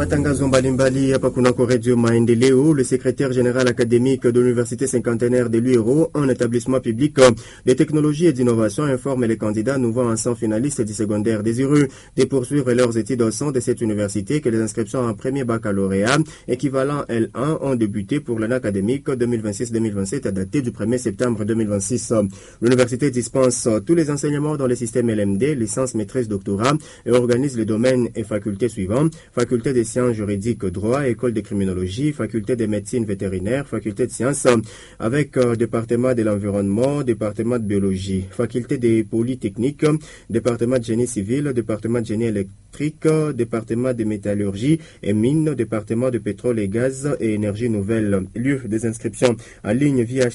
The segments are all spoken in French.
Matangazo mbalimbali hapa kunako Radio Maendeleo. Le secrétaire général académique de l'université cinquantenaire de l'UERO, un établissement public de technologie et d'innovation, informe les candidats nouveaux anciens finalistes du secondaire désireux de poursuivre leurs études au sein de cette université que les inscriptions en premier baccalauréat équivalent L1 ont débuté pour l'année académique 2026-2027 daté du 1er septembre 2026. L'université dispense tous les enseignements dans le système LMD, licence, maîtrise, doctorat et organise les domaines et facultés suivants: faculté des sciences juridiques, droit, école de criminologie, faculté de médecine vétérinaire, faculté de sciences avec département de l'environnement, département de biologie, faculté des polytechniques, département de génie civil, département de génie électrique, département de métallurgie et mines, département de pétrole et gaz et énergie nouvelle. Lieu des inscriptions en ligne via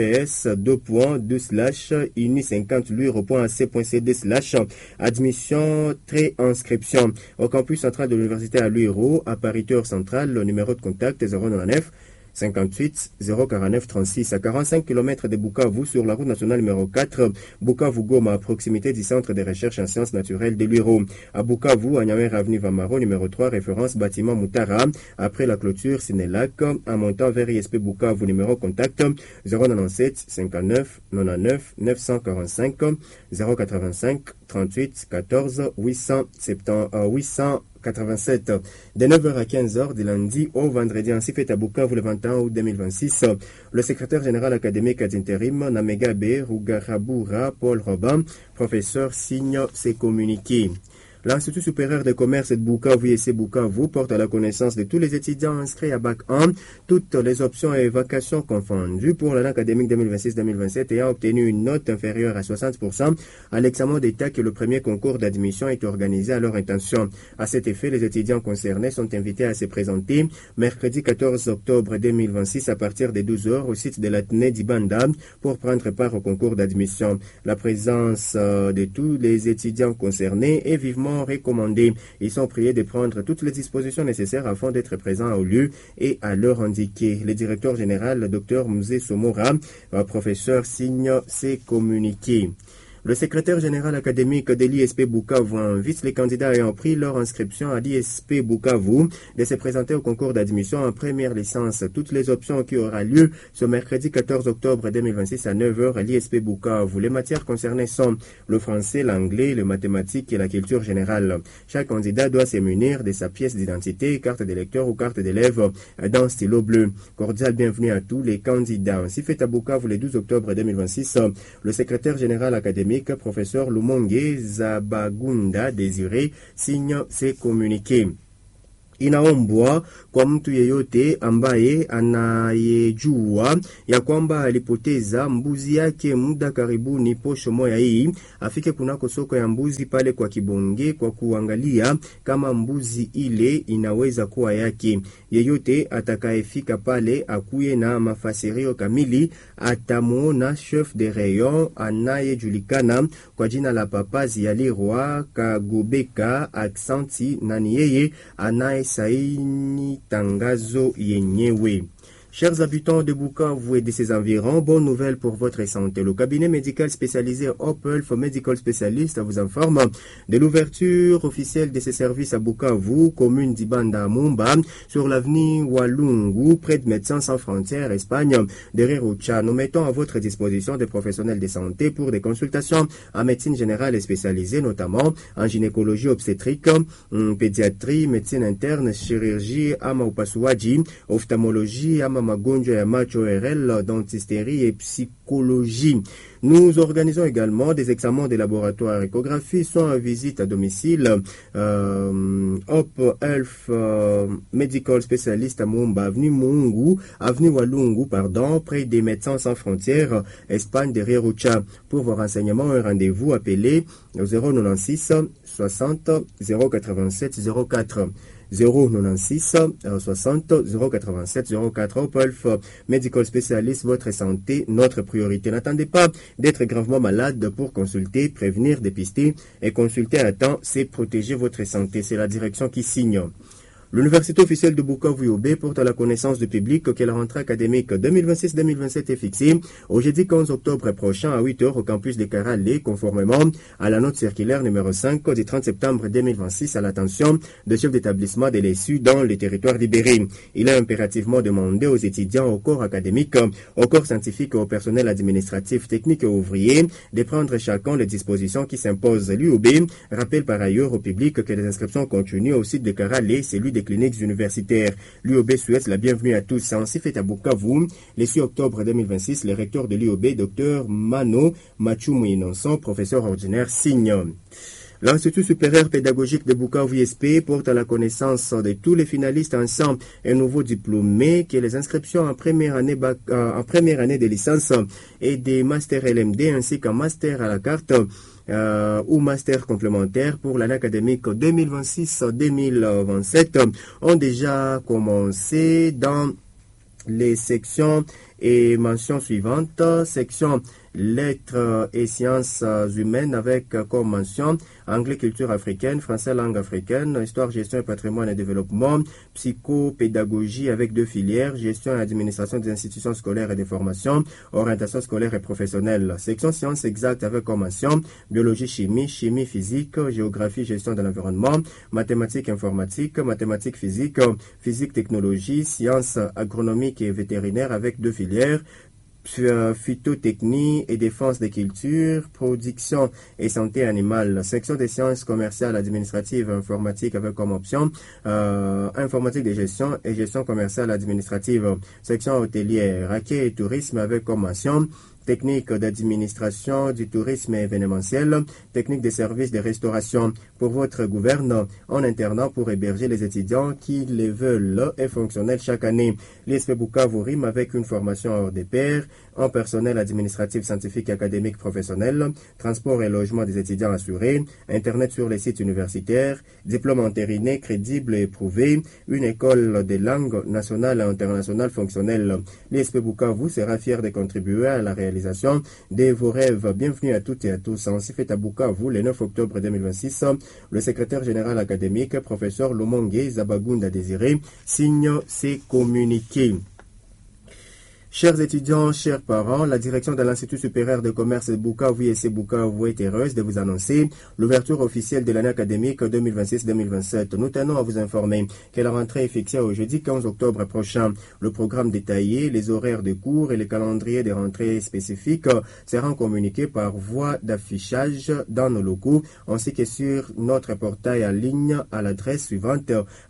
https://uni50luiro.ac.cd/ admission inscription au campus central de l'université à l'UERO, appariteur central, le numéro de contact 099 58 049 36 à 45 km de Bukavu sur la route nationale numéro 4, Bukavu-Goma, à proximité du centre de recherche en sciences naturelles de l'UERO. À Bukavu, à Nyamere avenue Vamaro, numéro 3, référence bâtiment Moutara, après la clôture Sénélac, en montant vers ISP Bukavu, numéro contact 097 59 99 945 085 38 14 887 de 9h à 15h du lundi au vendredi. Ainsi fait à Bukavu le 21 août 2026. Le secrétaire général académique d'intérim Namegabe Rugarabura Paul Robin, professeur, signe ses communiqués. L'Institut supérieur de commerce de Bukavu, IEC Bukavu, porte à la connaissance de tous les étudiants inscrits à Bac 1 toutes les options et vacations confondues pour l'année académique 2026-2027 et a obtenu une note inférieure à 60% à l'examen d'État que le premier concours d'admission est organisé à leur intention. À cet effet, les étudiants concernés sont invités à se présenter mercredi 14 octobre 2026 à partir de 12h au site de l'Athénée d'Ibanda pour prendre part au concours d'admission. La présence de tous les étudiants concernés est vivement recommandés. Ils sont priés de prendre toutes les dispositions nécessaires afin d'être présents au lieu et à l'heure indiquée. Le directeur général, le Dr Mzee Somora, professeur, signe ses communiqués. Le secrétaire général académique de l'ISP Bukavu invite les candidats ayant pris leur inscription à l'ISP Bukavu de se présenter au concours d'admission en première licence. Toutes les options qui aura lieu ce mercredi 14 octobre 2026 à 9h à l'ISP Bukavu. Les matières concernées sont le français, l'anglais, les mathématiques et la culture générale. Chaque candidat doit se munir de sa pièce d'identité, carte de lecteur ou carte d'élève d'un stylo bleu. Cordial bienvenue à tous les candidats. Ainsi fait à Bukavu le 12 octobre 2026, le secrétaire général académique professeur Lumonge Zabagunda Désiré signe ses communiqués. Inaombwa kwa mtu yeyote ambaye anayejua ya kwamba alipoteza mbuzi yake muda karibuni posho moya hii afike kunako soko ya mbuzi pale kwa Kibonge kwa kuangalia kama mbuzi ile inaweza kuwa yake. Yeyote atakayefika pale akuye na mafasirio kamili, atamuona chef de rayon anayejulikana kwa jina la Papa Zialirwa Kagobeka Aksanti, na ni yeye saini tangazo yenyewe. Chers habitants de Bukavu et de ses environs, bonne nouvelle pour votre santé. Le cabinet médical spécialisé Hope Health Medical Specialist vous informe de l'ouverture officielle de ses services à Bukavu, commune d'Ibanda Mumba, sur l'avenue Walungu, près de Médecins Sans Frontières, Espagne, derrière Ocha. Nous mettons à votre disposition des professionnels de santé pour des consultations en médecine générale et spécialisée, notamment en gynécologie obstétrique, pédiatrie, médecine interne, chirurgie, ama upasuaji, ophtalmologie, ama magonjwa ya macho RL, dentisterie et psychologie. Nous organisons également des examens de laboratoire, échographie, soins à visite à domicile. Hope Health Medical Specialist à Mumba, avenue Walungu, près des Médecins Sans Frontières, Espagne, derrière Ocha. Pour vos renseignements, un rendez-vous, appelez au 096 60 087 04. 096 60 087 04. Hope Health Medical Specialist, votre santé, notre priorité. N'attendez pas d'être gravement malade pour consulter, prévenir, dépister et consulter à temps, c'est protéger votre santé. C'est la direction qui signe. L'Université officielle de Bukavu UOB porte à la connaissance du public que la rentrée académique 2026-2027 est fixée au jeudi 15 octobre prochain à 8h au campus de Karalé, conformément à la note circulaire numéro 5 du 30 septembre 2026 à l'attention des chefs d'établissement de l'ESU dans les territoires libérés. Il a impérativement demandé aux étudiants, au corps académique, au corps scientifique et au personnel administratif, technique et ouvrier de prendre chacun les dispositions qui s'imposent. L'UOB rappelle par ailleurs au public que les inscriptions continuent au site de Karalé, celui des cliniques universitaires. L'UOB souhaite la bienvenue à tous. Ainsi fait à Bukavu, le 6 octobre 2026, le recteur de l'UOB, Dr Mano Machumu Inonson, professeur ordinaire, signe. L'Institut supérieur pédagogique de Bukavu ISP porte à la connaissance de tous les finalistes ensemble et nouveaux diplômés que les inscriptions en première année de licence et des masters LMD ainsi qu'en master à la carte ou master complémentaire pour l'année académique 2026-2027 ont déjà commencé dans les sections et mentions suivantes. Section lettres et sciences humaines avec comme mention anglais, culture africaine, français, langue africaine, histoire, gestion et patrimoine et développement, psychopédagogie avec 2 filières, gestion et administration des institutions scolaires et des formations, orientation scolaire et professionnelle. Section sciences exactes avec comme mention biologie, chimie, chimie physique, géographie, gestion de l'environnement, mathématiques informatique, mathématiques physique, physique technologie, sciences agronomiques et vétérinaires avec 2 filières, phytotechnie et défense des cultures, production et santé animale, section des sciences commerciales, administratives, informatique avec comme option informatique de gestion et gestion commerciale administrative, section hôtelière, accueil et tourisme avec comme mention technique d'administration du tourisme événementiel, technique des services de restauration pour votre gouverne en internat pour héberger les étudiants qui les veulent et fonctionnels chaque année. L'ISP Bukavu rime avec une formation hors des pairs en personnel administratif, scientifique, académique, professionnel, transport et logement des étudiants assurés, internet sur les sites universitaires, diplôme entériné, crédible et éprouvé, une école des langues nationales et internationales fonctionnelles. L'ISP Bukavu sera fier de contribuer à la réalisation de vos rêves. Bienvenue à toutes et à tous. Ainsi fait à Bukavu le 9 octobre 2026, le secrétaire général académique, professeur Lumonge Zabagunda Désiré, signe ses communiqués. Chers étudiants, chers parents, la direction de l'Institut supérieur de commerce de Bukavu et Bukavu est heureuse de vous annoncer l'ouverture officielle de l'année académique 2026-2027. Nous tenons à vous informer que la rentrée est fixée au jeudi 15 octobre prochain. Le programme détaillé, les horaires de cours et les calendriers de rentrée spécifiques seront communiqués par voie d'affichage dans nos locaux ainsi que sur notre portail en ligne à l'adresse suivante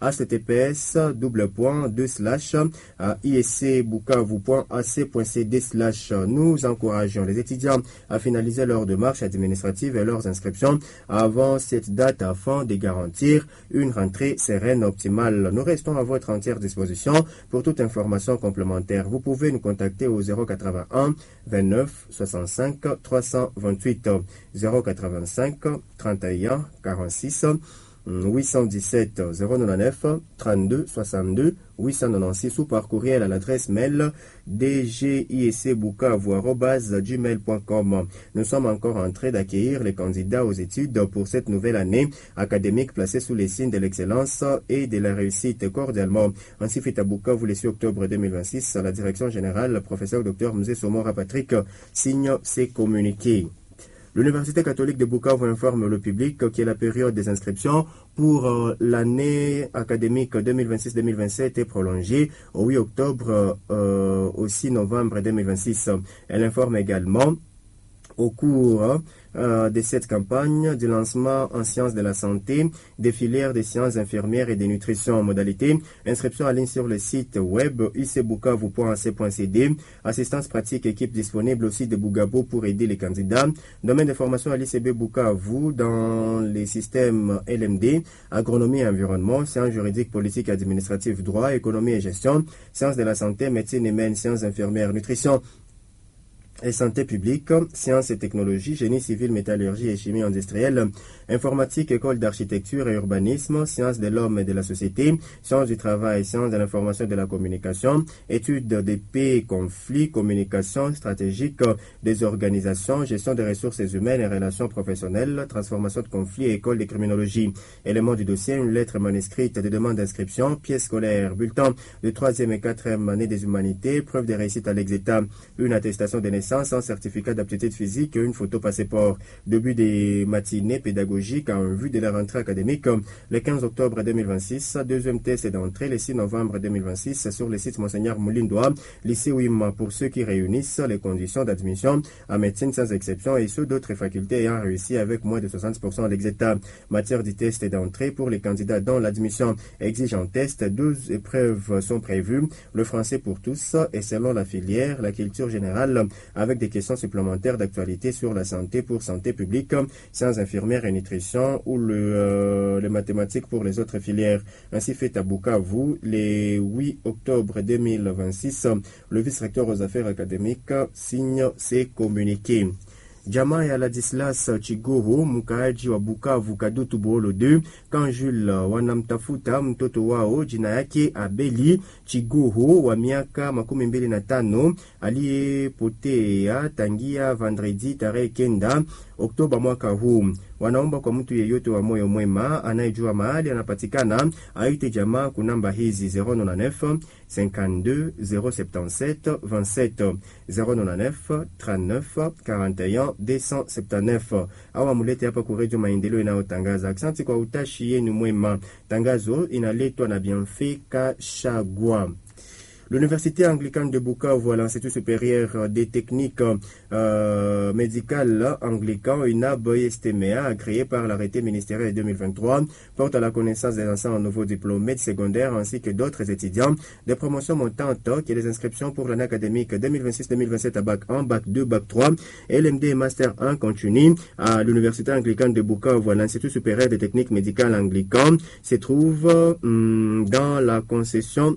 https://iscbukavu.ac.cd/. Nous encourageons les étudiants à finaliser leurs démarches administratives et leurs inscriptions avant cette date afin de garantir une rentrée sereine optimale. Nous restons à votre entière disposition pour toute information complémentaire. Vous pouvez nous contacter au 081 29 65 328 085 31 46 817 099 32 62 896 ou par courriel à l'adresse mail dgiscbukavu@gmail.com. Nous sommes encore en train d'accueillir les candidats aux études pour cette nouvelle année académique placée sous les signes de l'excellence et de la réussite cordialement. Ainsi fait à Bukavu le 6 octobre 2026, la direction générale, le professeur Dr Mzee Somora Patrick signe ses communiqués. L'Université catholique de Bukavu informe le public que la période des inscriptions pour l'année académique 2026-2027 est prolongée au 8 octobre au 6 novembre 2026. Elle informe également au cours de cette campagne du lancement en sciences de la santé, des filières des sciences infirmières et des nutrition en modalité, inscription en ligne sur le site web icbukavu.ac.cd, assistance pratique, équipe disponible au site de Bugabo pour aider les candidats, domaine de formation à l'ICB Bukavu dans les systèmes LMD, agronomie et environnement, sciences juridiques, politique, administrative, droit, économie et gestion, sciences de la santé, médecine humaine, sciences infirmières, nutrition et santé publique, sciences et technologies, génie civil, métallurgie et chimie industrielle, informatique, école d'architecture et urbanisme, sciences de l'homme et de la société, sciences du travail, sciences de l'information et de la communication, études des paix, conflits, communication stratégique des organisations, gestion des ressources humaines et relations professionnelles, transformation de conflits et école de criminologie. Élément du dossier, une lettre manuscrite de demande d'inscription, pièce scolaire, bulletin de 3e et 4e année des humanités, preuve de réussite à l'exétat, une attestation de naissance, un certificat d'aptitude physique, une photo passeport. Début des matinées pédagogiques en vue de la rentrée académique le 15 octobre 2026, deuxième test d'entrée le 6 novembre 2026 sur le site Monseigneur Moulindois, lycée Ouima, pour ceux qui réunissent les conditions d'admission à médecine sans exception et ceux d'autres facultés ayant réussi avec moins de 60% à l'exétat. Matière du test d'entrée pour les candidats dont l'admission exige un test, 12 épreuves sont prévues, le français pour tous et selon la filière, la culture générale, avec des questions supplémentaires d'actualité sur la santé pour santé publique, sciences infirmières et nutrition ou les mathématiques pour les autres filières. Ainsi fait à Bukavu, le 8 octobre 2026, le vice-recteur aux affaires académiques signe ses communiqués. Jamaa ya Ladislas Chiguho, mkaaji wa Bukavu Kadutu Bolo 2, Kanjul wanamtafuta mtoto wao jina yake Abeli Chiguho wa miaka 25 aliyepotea tangia vendredi tarehe 9 Oktoba mwaka huu. Wanaomba kwa mtu yeyote wa moyo mwema anayejua mahali anapatikana aite jamaa kunamba hizi 099 52 077 27 099 39 41 279 au amulete hapa kwa Radio Maendeleo inayotangaza. Asante kwa utashi yenu mwema. Tangazo inaletwa na Bienfait Kashagwa. L'Université anglicane de Bukavu à l'Institut supérieur des techniques médicales anglican, UNAB STMA, agréé par l'arrêté ministériel 2023, porte à la connaissance des anciens nouveaux diplômés de secondaire ainsi que d'autres étudiants des promotions montantes qui les inscriptions pour l'année académique 2026-2027 à Bac 1, Bac 2, Bac 3, LMD et Master 1 continue à l'Université anglicane de Bukavu à l'Institut supérieur des techniques médicales anglican se trouve dans la concession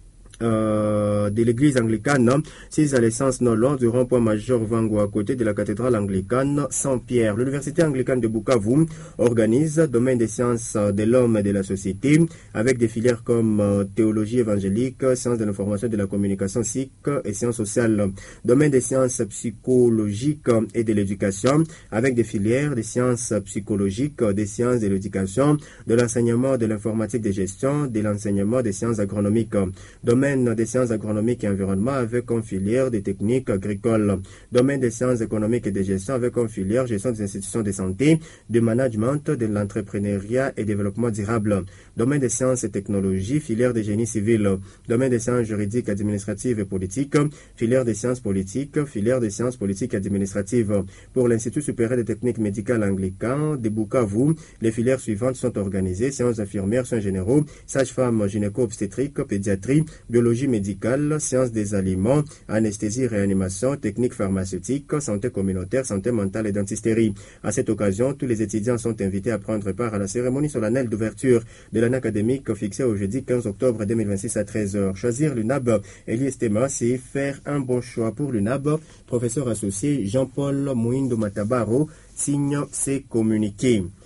de l'église anglicane, 6 à l'essence non du rond-point major Vango à côté de la cathédrale anglicane Saint-Pierre. L'université anglicane de Bukavu organise domaine des sciences de l'homme et de la société avec des filières comme théologie évangélique, sciences de l'information et de la communication SIC et sciences sociales. Domaine des sciences psychologiques et de l'éducation avec des filières des sciences psychologiques, des sciences de l'éducation, de l'enseignement de l'informatique de gestion, de l'enseignement des sciences agronomiques. Domaine des sciences agronomiques et environnement avec comme filière des techniques agricoles. Domaine des sciences économiques et de gestion avec comme filière gestion des institutions de santé, de management, de l'entrepreneuriat et développement durable. Domaine des sciences et technologies, filière de génie civil. Domaine des sciences juridiques, administratives et politiques, filière des sciences politiques, filière des sciences politiques et administratives. Pour l'Institut supérieur des techniques médicales anglican de Bukavu, les filières suivantes sont organisées: sciences infirmières, soins généraux, sage-femme, gynéco-obstétrique, pédiatrie, biologie médicale, sciences des aliments, anesthésie, réanimation, techniques pharmaceutiques, santé communautaire, santé mentale et dentisterie. À cette occasion, tous les étudiants sont invités à prendre part à la cérémonie solennelle d'ouverture de l'année académique fixée au jeudi 15 octobre 2026 à 13h. Choisir l'UNAB et l'ISTMA, c'est faire un bon choix pour l'UNAB. Professeur associé Jean-Paul Mouindo Matabaro signe ses communiqués.